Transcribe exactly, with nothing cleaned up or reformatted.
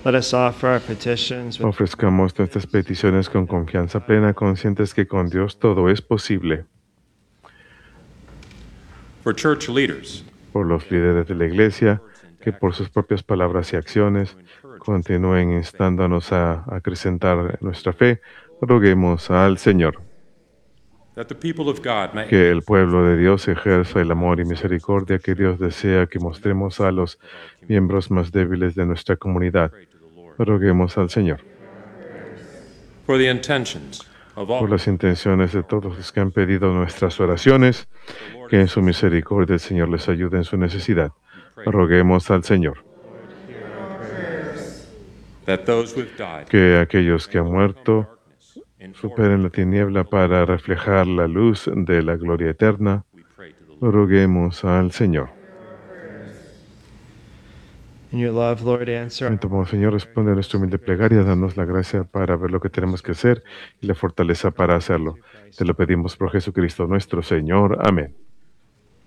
Let us offer our petitions with Ofrezcamos nuestras peticiones con confianza plena, conscientes que con Dios todo es posible. For church leaders, Por los líderes de la Iglesia, que por sus propias palabras y acciones continúen instándonos a acrecentar nuestra fe, roguemos al Señor. that the people of God may Que el pueblo de Dios ejerza el amor y misericordia que Dios desea que mostremos a los miembros más débiles de nuestra comunidad. Roguemos al Señor. for the intentions of all Por las intenciones de todos los que han pedido nuestras oraciones, que en su misericordia el Señor les ayude en su necesidad. Roguemos al Señor. that those who have died Que aquellos que han muerto superen la tiniebla para reflejar la luz de la gloria eterna. we pray to the Lord. Roguemos al Señor. in your love, Lord, answer. En tu amor, Señor, responde a nuestra humilde plegaria, danos la gracia para ver lo que tenemos que hacer y la fortaleza para hacerlo. Te lo pedimos por Jesucristo nuestro Señor. Amén.